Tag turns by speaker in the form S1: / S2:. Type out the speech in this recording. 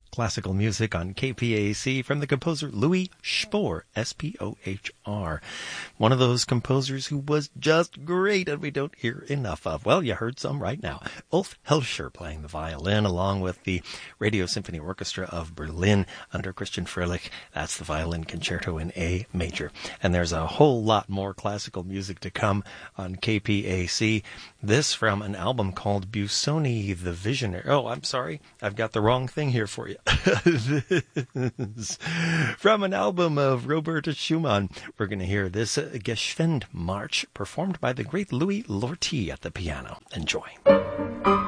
S1: Classical music on KPAC from the composer Louis Spohr, S-P-O-H-R. One of those composers who was just great and we don't hear enough of. Well, you heard some right now. Ulf Helscher playing the violin along with the Radio Symphony Orchestra of Berlin under Christian Fröhlich. That's the violin concerto in A major. And there's a whole lot more classical music to come on KPAC. This from an album called Busoni the Visionary. Oh, I'm sorry. I've got the wrong thing here for you. This from an album of Robert Schumann. We're going to hear this Geschwind March performed by the great Louis Lortie at the piano. Enjoy.